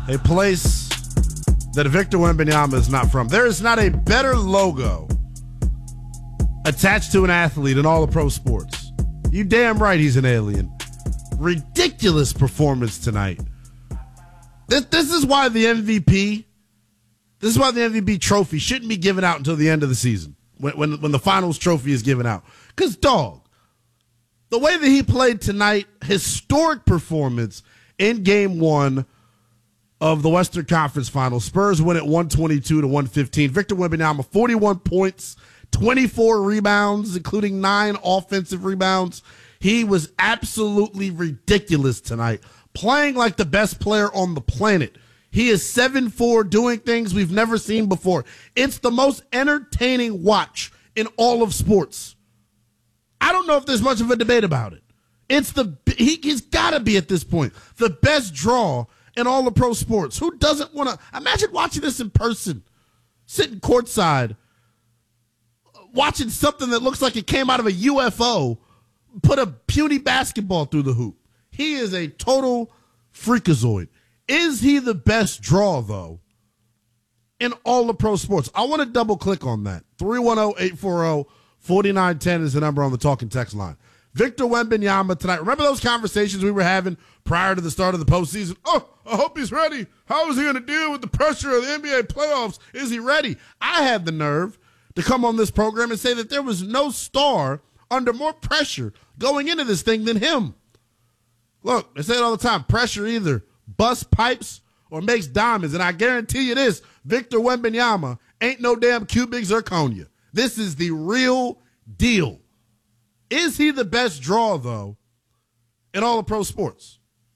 A place that Victor Wembanyama is not from. There is not a better logo attached to an athlete in all of pro sports. You damn right he's an alien. Ridiculous performance tonight. This is why the MVP, this is why the MVP trophy shouldn't be given out until the end of the season, when the finals trophy is given out. Because, dog, the way that he played tonight, historic performance in game one of the Western Conference Finals. Spurs win at 122-115. Victor Wembanyama, 41 points, 24 rebounds, including 9 offensive rebounds. He was absolutely ridiculous tonight, playing like the best player on the planet. He is 7'4", doing things we've never seen before. It's the most entertaining watch in all of sports. I don't know if there's much of a debate about it. He's got to be, at this point, the best draw in all of pro sports. Who doesn't want to imagine watching this in person, sitting courtside, watching something that looks like it came out of a UFO, put a puny basketball through the hoop? He is a total freakazoid. Is he the best draw, though, in all of pro sports? I want to double click on that. 310-840-4910 is the number on the talking text line. Victor Wembanyama tonight. Remember those conversations we were having prior to the start of the postseason? Oh, I hope he's ready. How is he going to deal with the pressure of the NBA playoffs? Is he ready? I had the nerve to come on this program and say that there was no star under more pressure going into this thing than him. Look, they say it all the time. Pressure either busts pipes or makes diamonds. And I guarantee you this, Victor Wembanyama ain't no damn cubic zirconia. This is the real deal. Is he the best draw, though, in all of pro sports?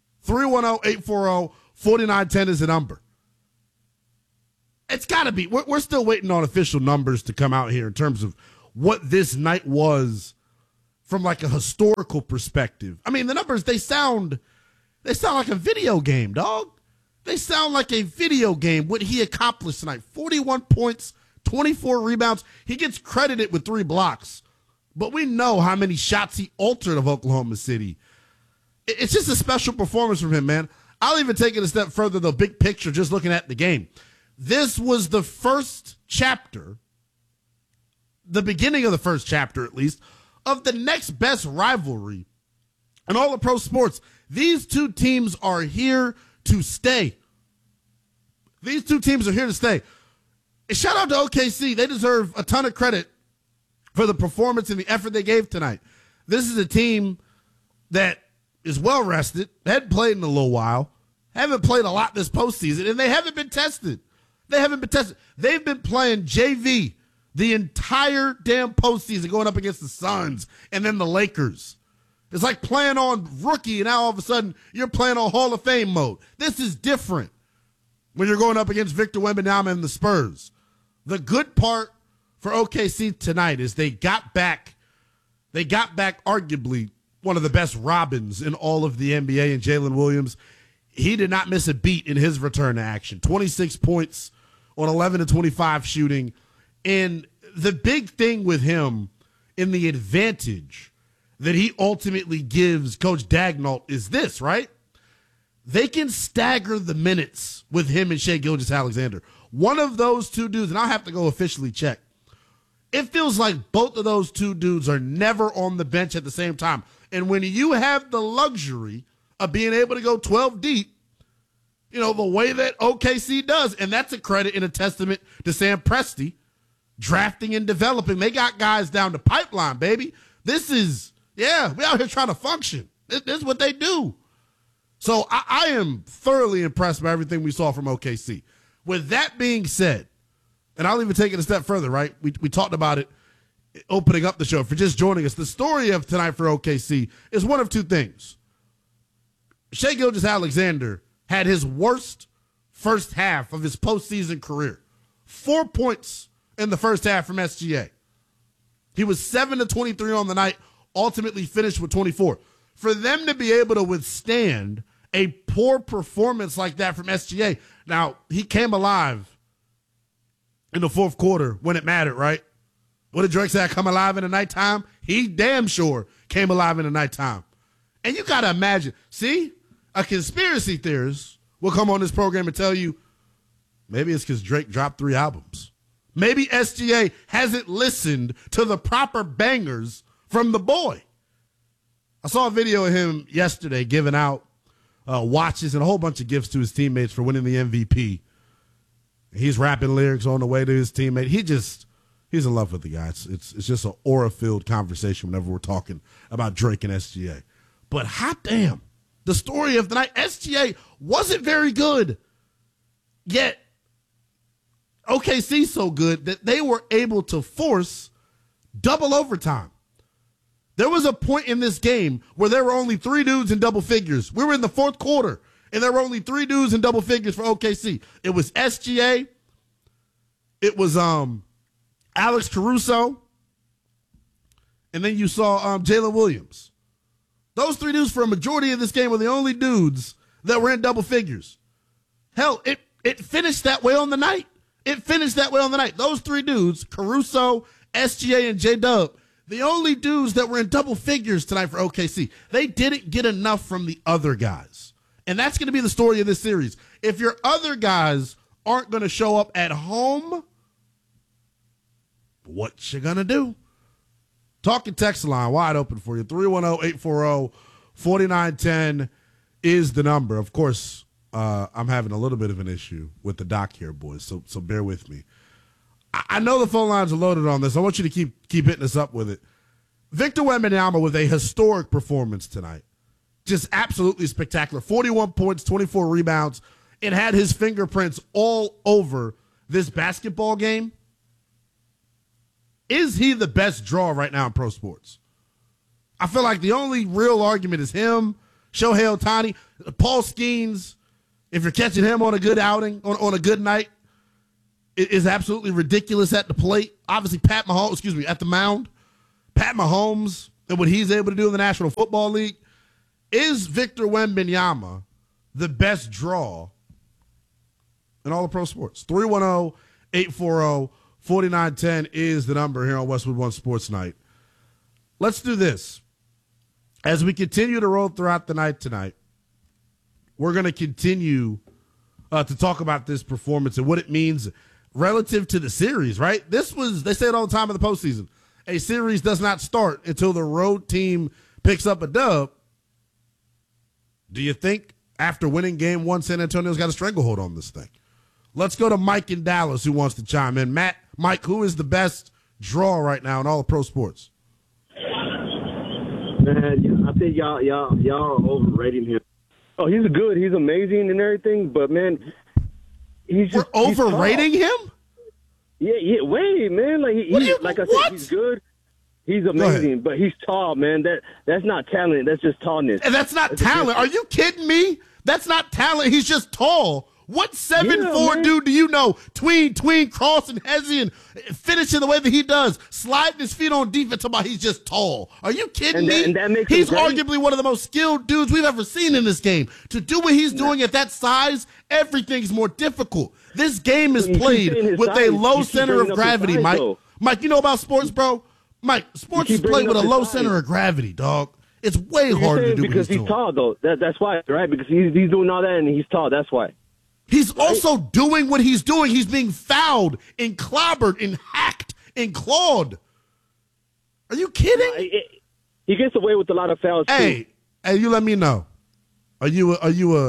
310-840-4910 is the number. It's got to be. We're still waiting on official numbers to come out here in terms of what this night was from like a historical perspective. I mean, the numbers, they sound like a video game, dog. They sound like a video game, what he accomplished tonight. 41 points, 24 rebounds. He gets credited with 3 blocks. But we know how many shots he altered of Oklahoma City. It's just a special performance from him, man. I'll even take it a step further, the big picture, just looking at the game. This was the first chapter, the beginning of the first chapter at least, of the next best rivalry in all of pro sports. These two teams are here to stay. These two teams are here to stay. And shout out to OKC. They deserve a ton of credit for the performance and the effort they gave tonight. This is a team that is well rested, hadn't played in a little while, haven't played a lot this postseason, and they haven't been tested. They've been playing JV the entire damn postseason, going up against the Suns and then the Lakers. It's like playing on rookie, and now all of a sudden you're playing on Hall of Fame mode. This is different when you're going up against Victor Wembanyama and the Spurs. The good part for OKC tonight is they got back arguably one of the best Robins in all of the NBA, and Jalen Williams. He did not miss a beat in his return to action. 26 points on 11 to 25 shooting. And the big thing with him in the advantage that he ultimately gives Coach Daigneault is this, right? They can stagger the minutes with him and Shai Gilgeous-Alexander. One of those two dudes, and I'll have to go officially check, it feels like both of those two dudes are never on the bench at the same time. And when you have the luxury of being able to go 12 deep, you know, the way that OKC does, and that's a credit and a testament to Sam Presti, drafting and developing. They got guys down the pipeline, baby. This is, we out here trying to function. This is what they do. So I am thoroughly impressed by everything we saw from OKC. With that being said, and I'll even take it a step further, right? We talked about it opening up the show. For just joining us, the story of tonight for OKC is one of two things. Shai Gilgeous-Alexander had his worst first half of his postseason career. 4 points in the first half from SGA. He was 7 to 23 on the night, ultimately finished with 24. For them to be able to withstand a poor performance like that from SGA, now, he came alive in the fourth quarter when it mattered, right? What did Drake say? Come alive in the nighttime? He damn sure came alive in the nighttime. And you got to imagine, see, a conspiracy theorist will come on this program and tell you maybe it's because Drake dropped 3 albums. Maybe SGA hasn't listened to the proper bangers from the boy. I saw a video of him yesterday giving out watches and a whole bunch of gifts to his teammates for winning the MVP. He's rapping lyrics on the way to his teammate. He's in love with the guy. It's just an aura-filled conversation whenever we're talking about Drake and SGA. But hot damn, the story of the night, SGA wasn't very good, yet OKC so good that they were able to force double overtime. There was a point in this game where there were only 3 dudes in double figures. We were in the 4th quarter, and there were only 3 dudes in double figures for OKC. It was SGA. It was Alex Caruso. And then you saw Jalen Williams. Those 3 dudes for a majority of this game were the only dudes that were in double figures. Hell, it finished that way on the night. Those 3 dudes, Caruso, SGA, and J-Dub, the only dudes that were in double figures tonight for OKC. They didn't get enough from the other guys. And that's going to be the story of this series. If your other guys aren't going to show up at home, what you going to do? Talking text line, wide open for you. 310-840-4910 is the number. Of course, I'm having a little bit of an issue with the doc here, boys, so bear with me. I know the phone lines are loaded on this. I want you to keep hitting us up with it. Victor Wembanyama with a historic performance tonight. Just absolutely spectacular. 41 points, 24 rebounds. It had his fingerprints all over this basketball game. Is he the best draw right now in pro sports? I feel like the only real argument is him, Shohei Ohtani, Paul Skeens. If you're catching him on a good outing, on a good night, it is absolutely ridiculous at the plate. Obviously, at the mound. Pat Mahomes and what he's able to do in the National Football League. Is Victor Wembanyama the best draw in all of pro sports? 310-840-4910 is the number here on Westwood One Sports Night. Let's do this. As we continue to roll throughout the night tonight, we're going to continue to talk about this performance and what it means relative to the series, right? They say it all the time in the postseason. A series does not start until the road team picks up a dub. Do you think after winning game 1, San Antonio's got a stranglehold on this thing? Let's go to Mike in Dallas who wants to chime in. Mike, who is the best draw right now in all of pro sports? Man, I think y'all are overrating him. Oh, he's good. He's amazing and everything, but, man, we're overrating him? Yeah, wait, man. Like I said, he's good. He's amazing, but he's tall, man. That's not talent. That's just tallness. And that's not talent. Are you kidding me? That's not talent. He's just tall. What 7'4" dude do you know? Tween, cross, and hezzy, and finishing the way that he does, sliding his feet on defense, talking about he's just tall. Are you kidding me? And that makes he's him great. Arguably one of the most skilled dudes we've ever seen in this game. To do what he's doing at that size, everything's more difficult. This game is played with a low center of gravity, Mike. Mike, you know about sports, bro? Mike, sports is played with a low center of gravity, dog. It's way harder to do because he's tall, though. That's why, right? Because he's doing all that and he's tall. That's why. He's also doing what he's doing. He's being fouled and clobbered and hacked and clawed. Are you kidding? He gets away with a lot of fouls. Hey, you let me know. Are you a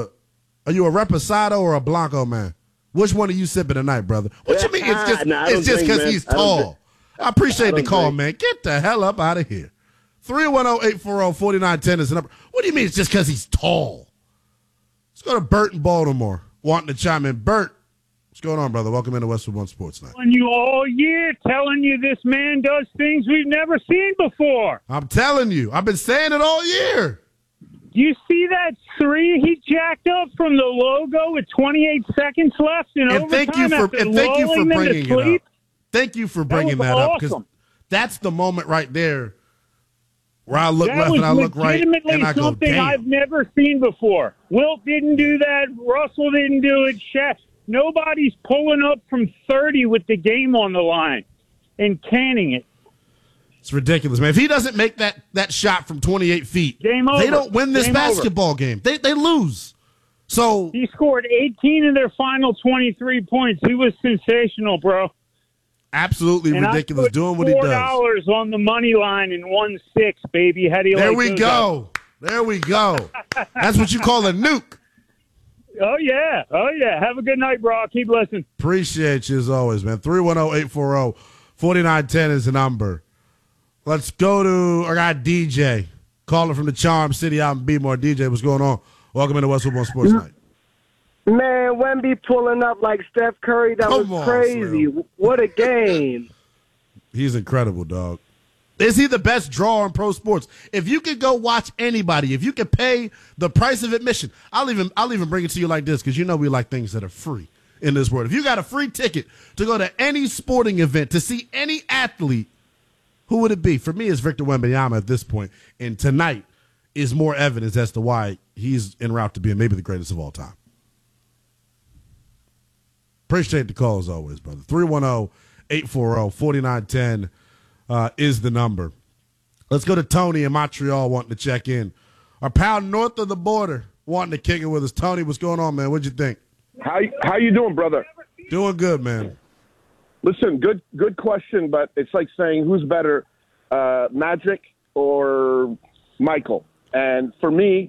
Reposado or a Blanco man? Which one are you sipping tonight, brother? What you mean? It's just because he's tall. I appreciate the call, man. Get the hell up out of here. 310-840-4910 is the number. What do you mean it's just because he's tall? Let's go to Bert in Baltimore. Wanting to chime in. Bert, what's going on, brother? Welcome into Westwood One Sports Night. Telling you all year, telling you this man does things we've never seen before. I'm telling you. I've been saying it all year. Do you see that 3 he jacked up from the logo with 28 seconds left in overtime? Thank you for bringing it up. Thank you for bringing that up, because that's the moment right there where I look left and I look right and I go, something damn. I've never seen before. Wilt didn't do that. Russell didn't do it. Shaq. Nobody's pulling up from 30 with the game on the line and canning it. It's ridiculous, man. If he doesn't make that shot from 28 feet, game over. They don't win this basketball game. They lose. So he scored 18 in their final 23 points. He was sensational, bro. Absolutely ridiculous. Doing what he does. $4 on the money line and 1-6, baby. How do you there like we those go. guys? There we go. That's what you call a nuke. Oh, yeah. Oh, yeah. Have a good night, bro. I'll keep listening. Appreciate you as always, man. 310-840-4910 is the number. Let's go to our guy DJ, calling from the Charm City out in B-More. DJ, what's going on? Welcome into West Football Sports Night. Man, Wemby pulling up like Steph Curry, that was crazy. Slim. What a game. He's incredible, dog. Is he the best drawer in pro sports? If you could go watch anybody, if you could pay the price of admission, I'll even bring it to you like this, because you know we like things that are free in this world. If you got a free ticket to go to any sporting event, to see any athlete, who would it be? For me, it's Victor Wembanyama at this point. And tonight is more evidence as to why he's en route to being maybe the greatest of all time. Appreciate the call as always, brother. 310-840-4910 is the number. Let's go to Tony in Montreal wanting to check in. Our pal north of the border wanting to kick it with us. Tony, what's going on, man? What'd you think? How you doing, brother? Doing good, man. Listen, good question, but it's like saying who's better, Magic or Michael? And for me,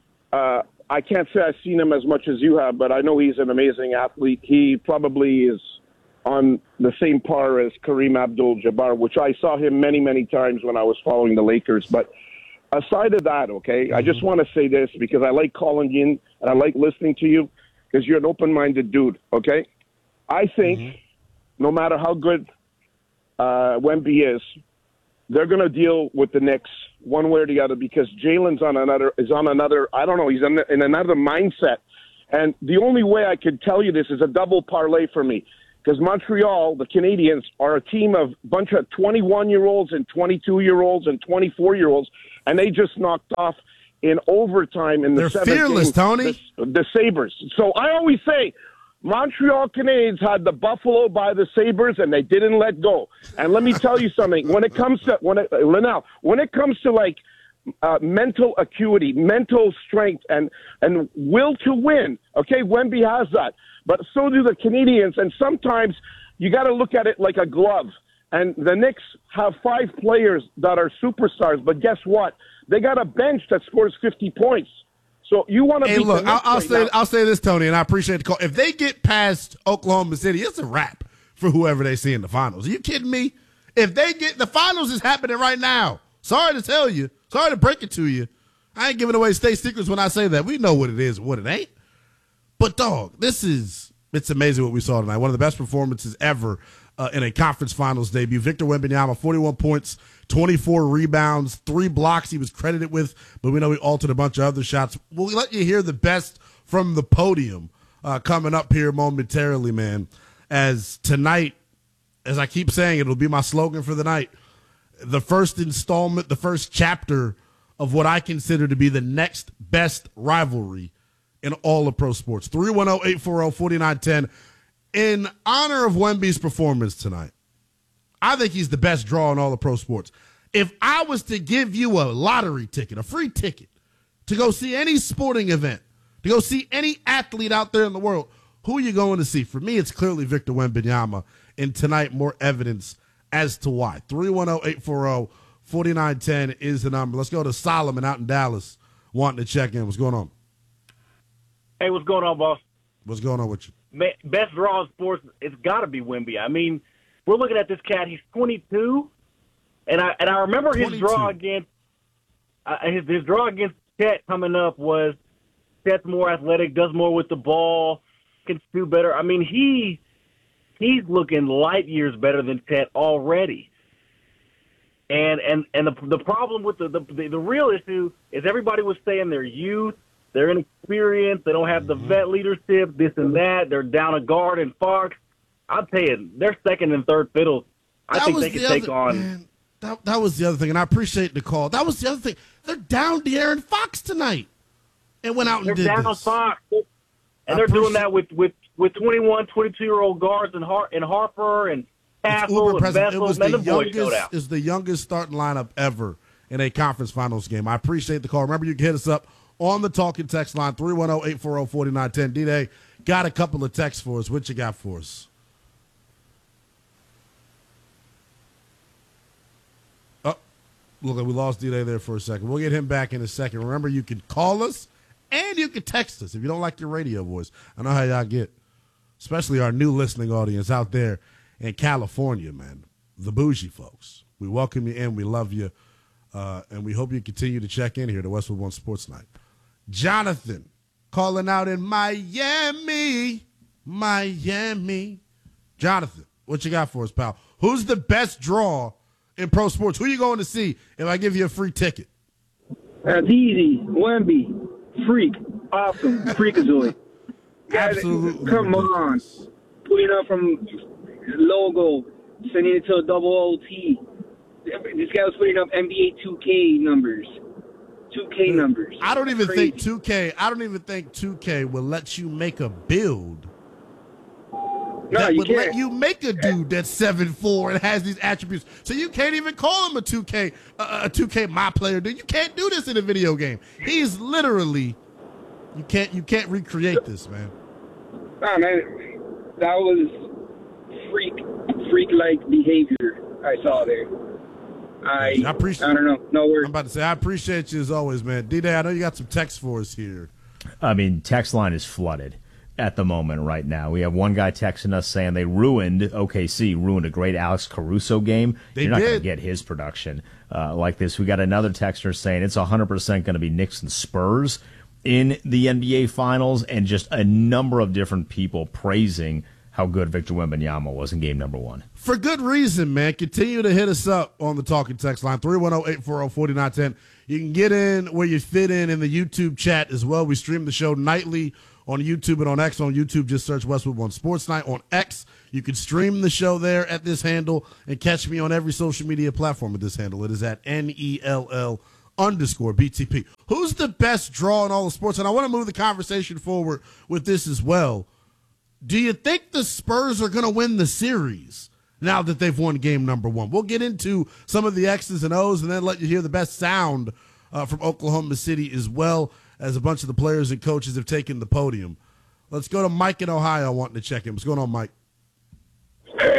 I can't say I've seen him as much as you have, but I know he's an amazing athlete. He probably is on the same par as Kareem Abdul-Jabbar, which I saw him many, many times when I was following the Lakers. But aside of that, okay, I just want to say this because I like calling you in and I like listening to you because you're an open-minded dude, okay? I think no matter how good Wemby is, they're going to deal with the Knicks one way or the other because Jalen's on another. I don't know. He's in another mindset, and the only way I could tell you this is a double parlay for me because Montreal, the Canadiens, are a team of bunch of 21-year-olds and 22-year-olds and 24-year-olds, and they just knocked off in overtime in the seventh game. They're fearless, Tony. The Sabres. So I always say. Montreal Canadiens had the buffalo by the Sabres, and they didn't let go. And let me tell you something: when it comes to like mental acuity, mental strength, and will to win, okay, Wemby has that, but so do the Canadiens. And sometimes you got to look at it like a glove. And the Knicks have 5 players that are superstars, but guess what? They got a bench that scores 50 points. So you want to be? Look, I'll say this, Tony, and I appreciate the call. If they get past Oklahoma City, it's a wrap for whoever they see in the finals. Are you kidding me? If they get the finals is happening right now. Sorry to tell you. Sorry to break it to you. I ain't giving away state secrets when I say that. We know what it is and what it ain't. But dog, it's amazing what we saw tonight. One of the best performances ever in a conference finals debut. Victor Wembanyama, 41 points, 24 rebounds, 3 blocks he was credited with, but we know he altered a bunch of other shots. We'll let you hear the best from the podium coming up here momentarily, man. As tonight, as I keep saying, it'll be my slogan for the night, the first installment, the first chapter of what I consider to be the next best rivalry in all of pro sports. 310-840-4910. In honor of Wemby's performance tonight, I think he's the best draw in all of pro sports. If I was to give you a lottery ticket, a free ticket, to go see any sporting event, to go see any athlete out there in the world, who are you going to see? For me, it's clearly Victor Wembanyama. And tonight, more evidence as to why. 310-840-4910 is the number. Let's go to Solomon out in Dallas wanting to check in. What's going on? Hey, what's going on, boss? What's going on with you? Best draw in sports, it's got to be Wemby. I mean, we're looking at this cat. He's 22, and I remember 22. His draw against his draw against Chet coming up was Chet's more athletic, does more with the ball, can do better. I mean, he's looking light years better than Chet already. And the problem with the real issue is everybody was saying their youth. They're inexperienced. They don't have the vet leadership, this and that. They're down a guard and Fox. I'll tell you, they're second and third fiddles. I think they can take on. Man, that was the other thing, and I appreciate the call. That was the other thing. They're down De'Aaron Fox tonight and went out and did this. They're down Fox. And they're doing that with 21, 22-year-old guards and Harper and Castle and Vessel. It was the youngest starting lineup ever in a conference finals game. I appreciate the call. Remember, you can hit us up on the talking text line, 310-840-4910. D-Day, got a couple of texts for us. What you got for us? Oh, look, we lost D-Day there for a second. We'll get him back in a second. Remember, you can call us and you can text us if you don't like your radio voice. I know how y'all get, especially our new listening audience out there in California, man, the bougie folks. We welcome you in. We love you. And we hope you continue to check in here to Westwood One Sports Night. Jonathan calling out in Miami. Jonathan, what you got for us, pal? Who's the best draw in pro sports? Who are you going to see if I give you a free ticket? That's easy. Wemby. Freak. Awesome. Freakazoid. Absolutely. Come on. Putting up from logo, sending it to a double OT. This guy was putting up NBA 2K numbers. 2K numbers. I don't even think 2K will let you make a build that would let you make a dude that's 7'4" and has these attributes. So you can't even call him a 2K my player, dude. You can't do this in a video game. He's literally you can't recreate this, man. Oh man, that was freak like behavior I saw there. I don't know. No words. I'm about to say I appreciate you as always, man. D-Day, I know you got some text for us here. I mean, text line is flooded at the moment right now. We have one guy texting us saying OKC ruined a great Alex Caruso game. You're not going to get his production like this. We got another texter saying it's 100% going to be Knicks and Spurs in the NBA Finals, and just a number of different people praising how good Victor Wembanyama was in game number 1. For good reason, man. Continue to hit us up on the talking text line, 310-840-4910. You can get in where you fit in the YouTube chat as well. We stream the show nightly on YouTube and on X. On YouTube, just search Westwood One Sports Night. On X, you can stream the show there at this handle and catch me on every social media platform at this handle. It is at NELL_BTP. Who's the best draw in all of sports? And I want to move the conversation forward with this as well. Do you think the Spurs are going to win the series now that they've won game number 1? We'll get into some of the X's and O's and then let you hear the best sound from Oklahoma City, as well as a bunch of the players and coaches have taken the podium. Let's go to Mike in Ohio wanting to check in. What's going on, Mike? Hey,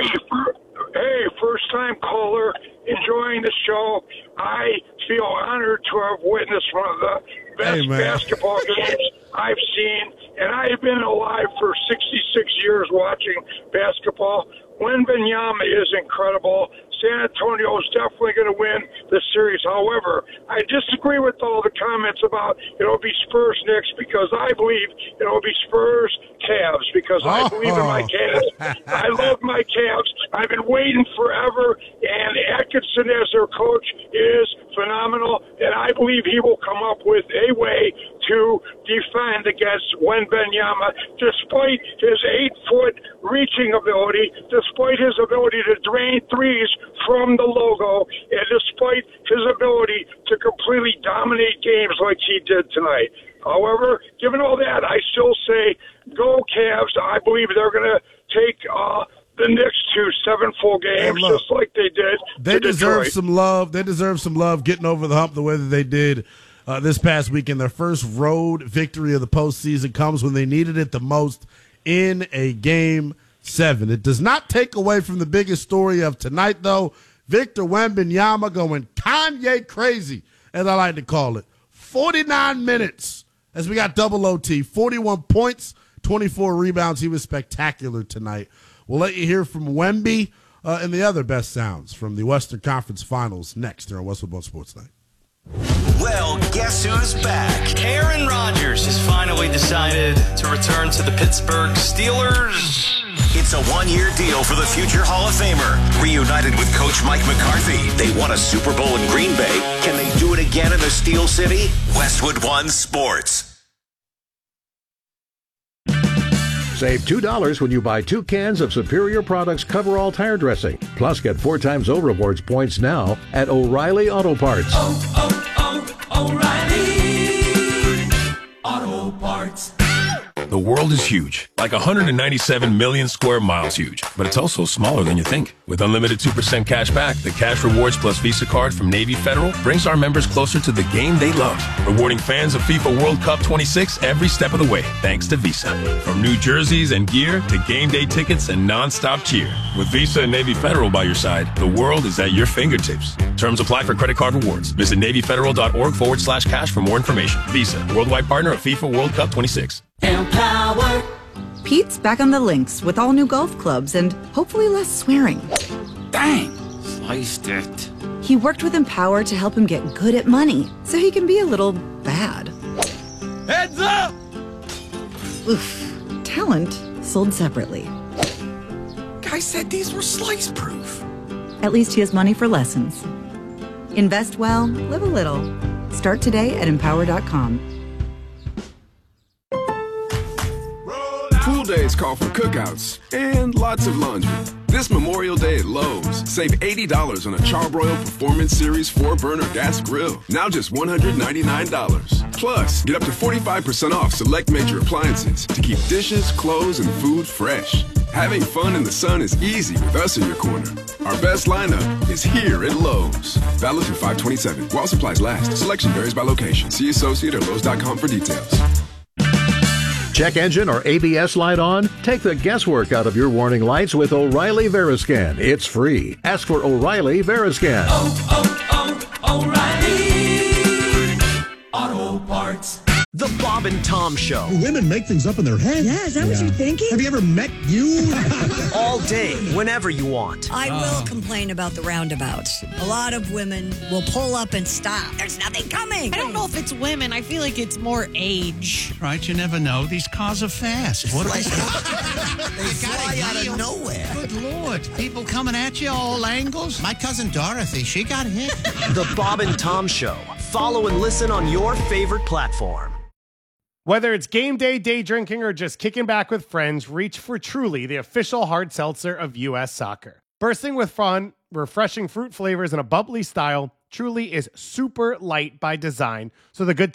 first-time caller, enjoying the show. I feel honored to have witnessed one of the best basketball games I've seen, and I have been alive for 66 years watching basketball. Wembanyama is incredible. San Antonio is definitely going to win the series. However, I disagree with all the comments about it'll be Spurs Knicks, because I believe it'll be Spurs Cavs, because I believe in my Cavs. I love my Cavs. I've been waiting forever, and Atkinson as their coach is phenomenal, and I believe he will come up with a way to defend against Wembanyama, despite his 8-foot reaching ability, despite his ability to drain threes from the logo, and despite his ability to completely dominate games like he did tonight. However, given all that, I still say go Cavs. I believe they're going to take the Knicks to 7 full games, just like they did. They deserve some love. They deserve some love getting over the hump the way that they did this past weekend. Their first road victory of the postseason comes when they needed it the most in a Game 7. It does not take away from the biggest story of tonight, though. Victor Wembanyama going Kanye crazy, as I like to call it. 49 minutes as we got double OT. 41 points, 24 rebounds. He was spectacular tonight. We'll let you hear from Wemby and the other best sounds from the Western Conference Finals next here on Westwood One Sports Night. Well, guess who's back? Aaron Rodgers has finally decided to return to the Pittsburgh Steelers. It's a one-year deal for the future Hall of Famer. Reunited with Coach Mike McCarthy, they won a Super Bowl in Green Bay. Can they do it again in the Steel City? Westwood One Sports. Save $2 when you buy 2 cans of Superior Products Coverall tire dressing. Plus, get 4 times O Rewards points now at O'Reilly Auto Parts. O'Reilly Auto Parts. The world is huge, like 197 million square miles huge, but it's also smaller than you think. With unlimited 2% cash back, the Cash Rewards Plus Visa card from Navy Federal brings our members closer to the game they love, rewarding fans of FIFA World Cup 26 every step of the way, thanks to Visa. From new jerseys and gear to game day tickets and non-stop cheer. With Visa and Navy Federal by your side, the world is at your fingertips. Terms apply for credit card rewards. Visit NavyFederal.org/cash for more information. Visa, worldwide partner of FIFA World Cup 26. Empower. Pete's back on the links with all new golf clubs and hopefully less swearing. Dang, sliced it. He worked with Empower to help him get good at money so he can be a little bad. Heads up! Oof. Talent sold separately. Guy said these were slice proof. At least he has money for lessons. Invest well, live a little. Start today at empower.com. Pool days call for cookouts and lots of laundry. This Memorial Day at Lowe's, save $80 on a Charbroil Performance Series 4-burner gas grill. Now just $199. Plus, get up to 45% off select major appliances to keep dishes, clothes, and food fresh. Having fun in the sun is easy with us in your corner. Our best lineup is here at Lowe's. Valid through 5/27. While supplies last. Selection varies by location. See associate or Lowe's.com for details. Check engine or ABS light on? Take the guesswork out of your warning lights with O'Reilly Veriscan. It's free. Ask for O'Reilly Veriscan. O'Reilly Auto Parts. The Bob and Tom Show. Do women make things up in their head? Yeah, is that what you're thinking? Have you ever met you? All day, whenever you want. I will complain about the roundabouts. A lot of women will pull up and stop. There's nothing coming. I don't know if it's women. I feel like it's more age. Right, you never know. These cars are fast. What are they? They fly out of nowhere. Good Lord. People coming at you all angles. My cousin Dorothy, she got hit. The Bob and Tom Show. Follow and listen on your favorite platform. Whether it's game day, day drinking, or just kicking back with friends, reach for Truly, the official hard seltzer of U.S. Soccer. Bursting with fun, refreshing fruit flavors, and a bubbly style, Truly is super light by design, so the good